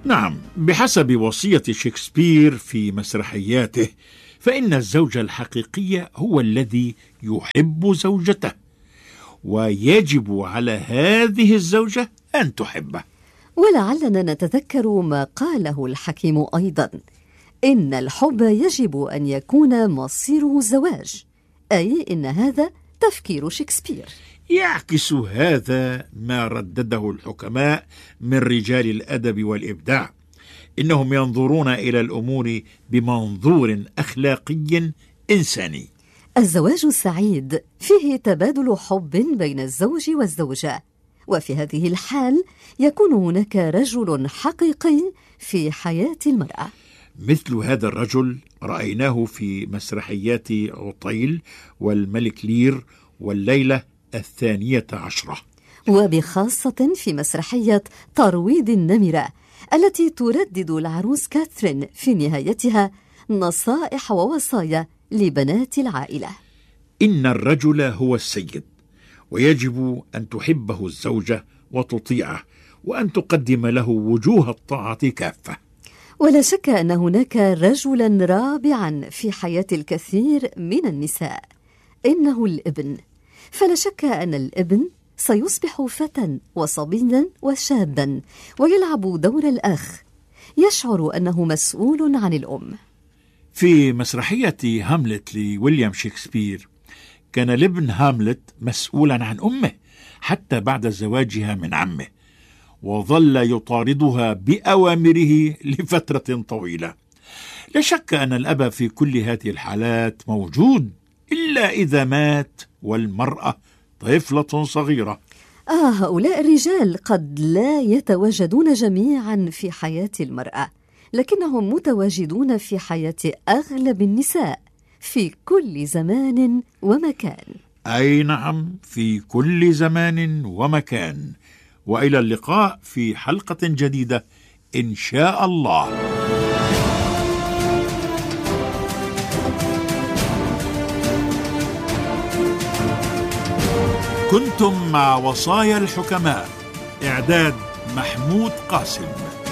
نعم، بحسب وصية شكسبير في مسرحياته، فإن الزوج الحقيقي هو الذي يحب زوجته، ويجب على هذه الزوجة أن تحبه. ولعلنا نتذكر ما قاله الحكيم أيضا: إن الحب يجب أن يكون مصيره زواج، أي إن هذا تفكير شكسبير. يعكس هذا ما ردده الحكماء من رجال الأدب والإبداع، إنهم ينظرون إلى الأمور بمنظور أخلاقي إنساني. الزواج السعيد فيه تبادل حب بين الزوج والزوجة، وفي هذه الحال يكون هناك رجل حقيقي في حياة المرأة. مثل هذا الرجل رأيناه في مسرحيات عطيل والملك لير والليلة 12، وبخاصة في مسرحية ترويض النمرة التي تردد العروس كاثرين في نهايتها نصائح ووصايا لبنات العائلة. إن الرجل هو السيد، ويجب أن تحبه الزوجة وتطيعه، وأن تقدم له وجوه الطاعة كافة. ولا شك أن هناك رجلا رابعا في حياة الكثير من النساء، إنه الابن. فلا شك أن الابن سيصبح فتى وصبيا وشابا، ويلعب دور الأخ، يشعر أنه مسؤول عن الأم. في مسرحية هاملت لويليام شكسبير كان الابن هاملت مسؤولا عن أمه حتى بعد زواجها من عمه، وظل يطاردها بأوامره لفترة طويلة. لا شك أن الأب في كل هذه الحالات موجود، إلا إذا مات والمرأة طفلة صغيرة. هؤلاء الرجال قد لا يتواجدون جميعا في حياة المرأة، لكنهم متواجدون في حياة أغلب النساء في كل زمان ومكان. أي نعم، في كل زمان ومكان. وإلى اللقاء في حلقة جديدة إن شاء الله. كنتم مع وصايا الحكماء، إعداد محمود قاسم.